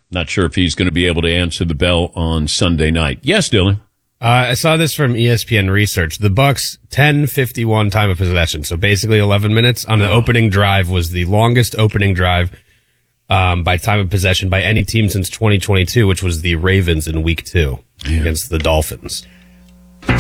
Not sure if he's going to be able to answer the bell on Sunday night. Yes, Dylan. I saw this from ESPN Research. The Bucks 10:51 time of possession, so basically 11 minutes on the opening drive was the longest opening drive by time of possession by any team since 2022, which was the Ravens in Week 2 against the Dolphins.